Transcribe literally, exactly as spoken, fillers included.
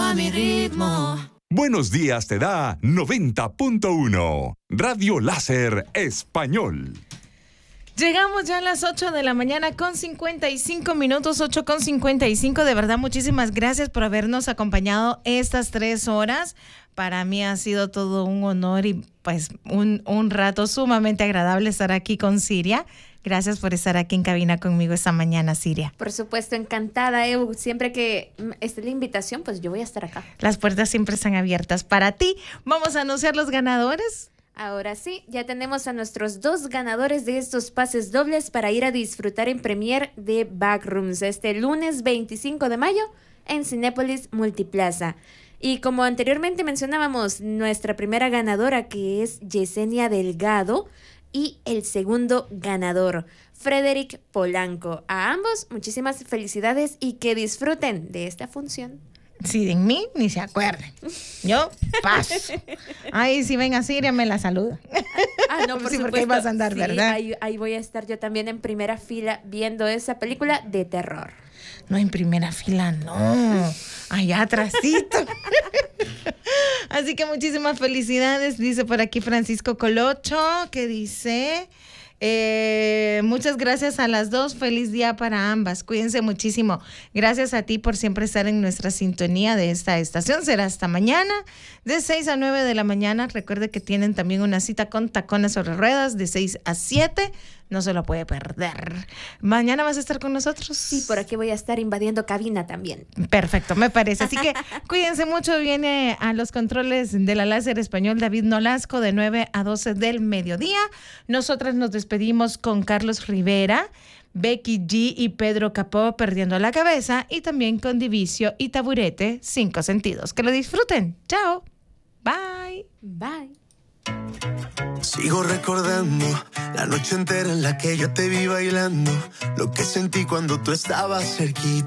a mi ritmo. Buenos días te da noventa punto uno. Radio Láser Español. Llegamos ya a las ocho de la mañana con cincuenta y cinco minutos, ocho con cincuenta y cinco. De verdad, muchísimas gracias por habernos acompañado estas tres horas. Para mí ha sido todo un honor y pues un, un rato sumamente agradable estar aquí con Siria. Gracias por estar aquí en cabina conmigo esta mañana, Siria. Por supuesto, encantada, Eu. Siempre que esté la invitación, pues yo voy a estar acá. Las puertas siempre están abiertas para ti. Vamos a anunciar los ganadores. Ahora sí, ya tenemos a nuestros dos ganadores de estos pases dobles para ir a disfrutar en premiere de Backrooms este lunes veinticinco de mayo en Cinépolis Multiplaza. Y como anteriormente mencionábamos, nuestra primera ganadora, que es Yesenia Delgado, y el segundo ganador, Frederick Polanco. A ambos, muchísimas felicidades y que disfruten de esta función. Sí, de mí ni se acuerden. Yo paso. Ay, si ven a Siria, me la saluda. Ah, no, por sí, supuesto. porque ahí vas a andar, sí, ¿verdad? Ahí, ahí voy a estar yo también en primera fila viendo esa película de terror. No, en primera fila, no. Allá atrásito. Así que muchísimas felicidades, dice por aquí Francisco Colocho, que dice... Eh, muchas gracias a las dos, feliz día para ambas, cuídense muchísimo. Gracias a ti por siempre estar en nuestra sintonía de esta estación. Será hasta mañana de seis a nueve de la mañana. Recuerde que tienen también una cita con Tacones sobre Ruedas de seis a siete. No se lo puede perder. ¿Mañana vas a estar con nosotros? Sí, por aquí voy a estar invadiendo cabina también. Perfecto, me parece. Así que cuídense mucho. Viene a los controles de la Láser Español David Nolasco de nueve a doce del mediodía. Nosotras nos despedimos con Carlos Rivera, Becky G y Pedro Capó, Perdiendo la Cabeza, y también con Divicio y Taburete, Cinco Sentidos. Que lo disfruten. Chao. Bye. Bye. Sigo recordando la noche entera en la que yo te vi bailando, lo que sentí cuando tú estabas cerquita.